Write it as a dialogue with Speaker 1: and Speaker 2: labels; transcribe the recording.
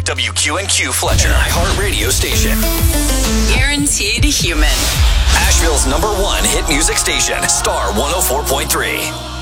Speaker 1: WQNQ Fletcher, an iHeartRadio station.
Speaker 2: Guaranteed human.
Speaker 1: Asheville's #1 hit music station, Star 104.3.